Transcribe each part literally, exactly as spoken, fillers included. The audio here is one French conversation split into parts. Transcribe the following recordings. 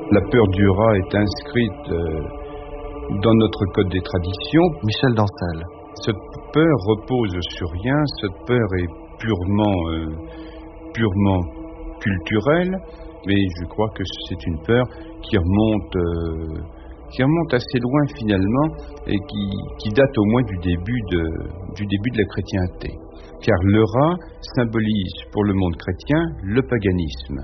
La peur du rat est inscrite euh, dans notre code des traditions. Michel Dancel. Cette peur repose sur rien, cette peur est purement, euh, purement culturelle, mais je crois que c'est une peur qui remonte, euh, qui remonte assez loin finalement et qui, qui date au moins du début de, du début de la chrétienté. Car le rat symbolise pour le monde chrétien le paganisme.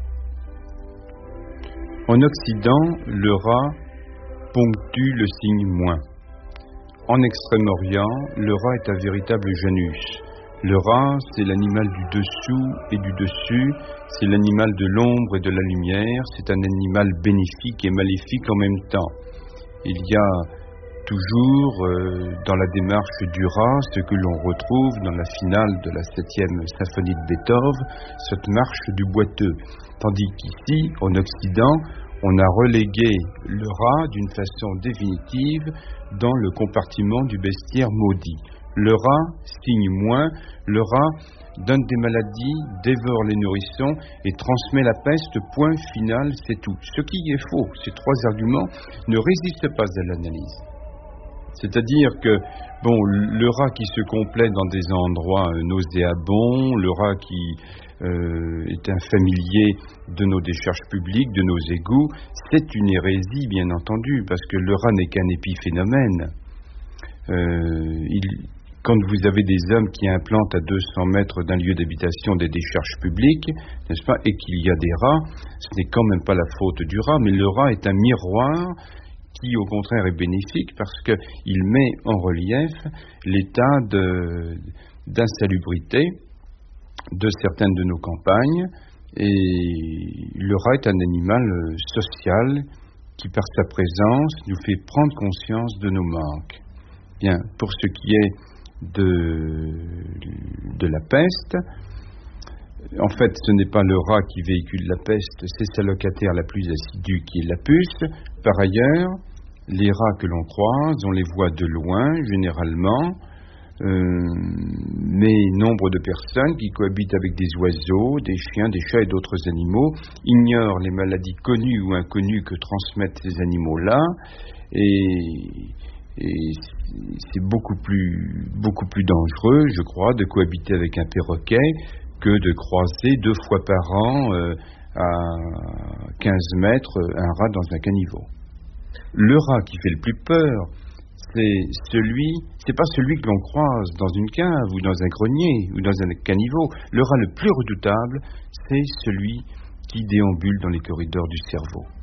En Occident, le rat ponctue le signe moins. En Extrême-Orient, le rat est un véritable Janus. Le rat, c'est l'animal du dessous et du dessus, c'est l'animal de l'ombre et de la lumière, c'est un animal bénéfique et maléfique en même temps. Il y a toujours euh, dans la démarche du rat ce que l'on retrouve dans la finale de la septième symphonie de Beethoven, cette marche du boiteux. Tandis qu'ici, en Occident, on a relégué le rat d'une façon définitive dans le compartiment du bestiaire maudit. Le rat signe moins, le rat donne des maladies, dévore les nourrissons et transmet la peste, point final, c'est tout. Ce qui est faux, ces trois arguments ne résistent pas à l'analyse. C'est-à-dire que, bon, le rat qui se complaît dans des endroits nauséabonds, le rat qui euh, est un familier de nos décharges publiques, de nos égouts, c'est une hérésie, bien entendu, parce que le rat n'est qu'un épiphénomène. Euh, il, quand vous avez des hommes qui implantent à deux cents mètres d'un lieu d'habitation des décharges publiques, n'est-ce pas, et qu'il y a des rats, ce n'est quand même pas la faute du rat, mais le rat est un miroir qui au contraire est bénéfique parce qu'il met en relief l'état de, d'insalubrité de certaines de nos campagnes, et le rat est un animal social qui par sa présence nous fait prendre conscience de nos manques. Bien, pour ce qui est de, de la peste, en fait ce n'est pas le rat qui véhicule la peste, c'est sa locataire la plus assidue qui est la puce. Par ailleurs, les rats que l'on croise, on les voit de loin, généralement, euh, mais nombre de personnes qui cohabitent avec des oiseaux, des chiens, des chats et d'autres animaux ignorent les maladies connues ou inconnues que transmettent ces animaux-là, et, et c'est beaucoup plus, beaucoup plus dangereux, je crois, de cohabiter avec un perroquet que de croiser deux fois par an euh, à quinze mètres un rat dans un caniveau. Le rat qui fait le plus peur, c'est celui, c'est pas celui que l'on croise dans une cave ou dans un grenier ou dans un caniveau. Le rat le plus redoutable, c'est celui qui déambule dans les corridors du cerveau.